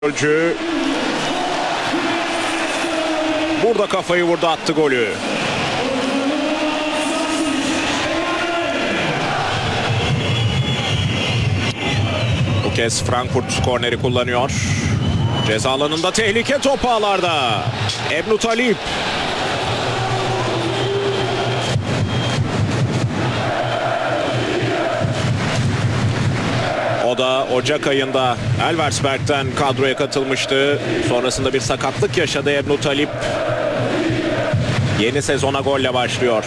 Golcü burada kafayı vurdu, attı golü. Bu kez Frankfurt korneri kullanıyor. Ceza alanında tehlike, top ağlarda. Ebnu Talip. O da Ocak ayında Elversberg'den kadroya katılmıştı. Sonrasında bir sakatlık yaşadı Ebnu Talip. Yeni sezona golle başlıyor.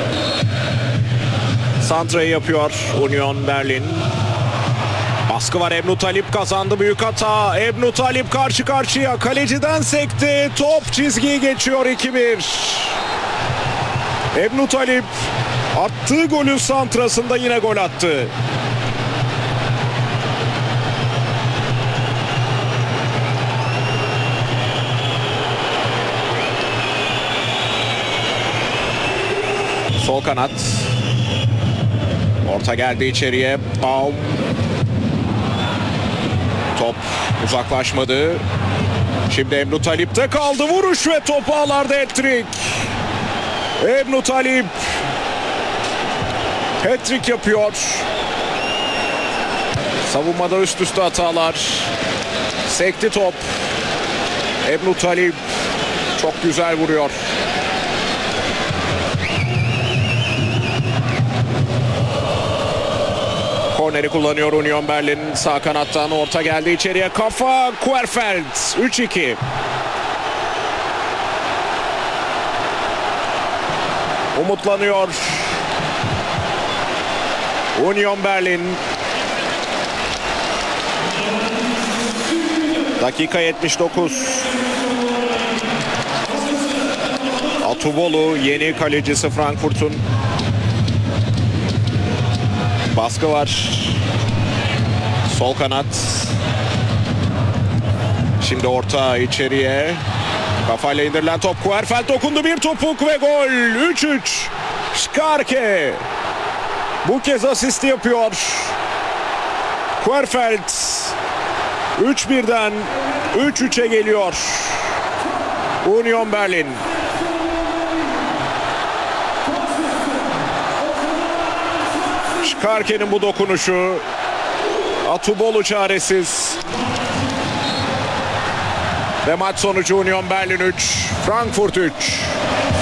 Santra'yı yapıyor Union Berlin. Baskı var, Ebnu Talip kazandı, büyük hata. Ebnu Talip karşı karşıya, kaleciden sekti. Top çizgiyi geçiyor, 2-1. Ebnu Talip attığı golün santrasında yine gol attı. Sol kanat. Orta geldi içeriye. Baum. Top uzaklaşmadı. Şimdi Ebnu Talip'te kaldı. Vuruş ve top ağlarda, hat-trick. Ebnu Talip hat-trick yapıyor. Savunmada üst üste hatalar. Sekti top. Ebnu Talip çok güzel vuruyor. Korneri kullanıyor Union Berlin. Sağ kanattan orta geldi içeriye. Kafa, Querfeld. 3-2. Umutlanıyor Union Berlin. Dakika 79. Atubolu yeni kalecisi Frankfurt'un. Baskı var. Sol kanat. Şimdi orta içeriye. Kafayla indirilen top. Querfeld dokundu, bir topuk ve gol. 3-3. Scharke bu kez asisti yapıyor. Querfeld 3-1'den 3-3'e geliyor Union Berlin. Scharke'nin bu dokunuşu. Atubolu çaresiz. Ve maç sonucu Union Berlin 3, Frankfurt 3.